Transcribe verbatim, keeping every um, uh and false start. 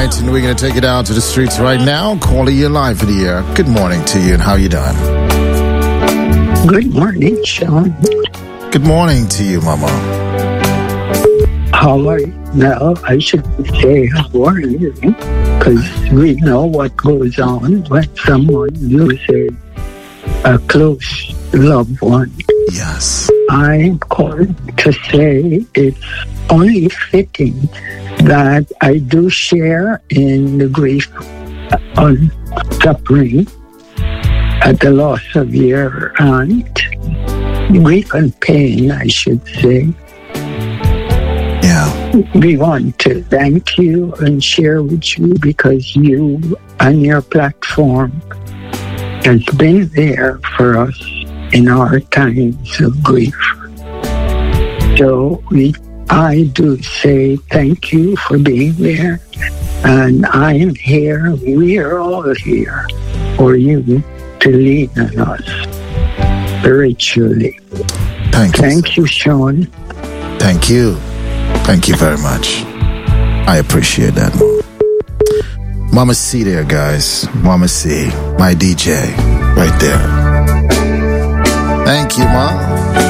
right, and we're going to take it out to the streets right now. Calling you live in the air. Good morning to you, and how you doing? Good morning, Sean. Good morning to you, Mama. How are you? No, I should say how are you? Because we know what goes on when someone loses a close loved one. Yes. I'm calling to say it's only fitting that I do share in the grief on suffering at the loss of your aunt. Grief and pain, I should say. Yeah. We want to thank you and share with you because you and your platform has been there for us in our times of grief. So we, I do say thank you for being there. And I am here, we are all here for you to lean on us spiritually. Thank you. Thank you, Sean. Thank you. Thank you very much. I appreciate that. Mama C there, guys. Mama C, my D J, right there. Thank you, Mom.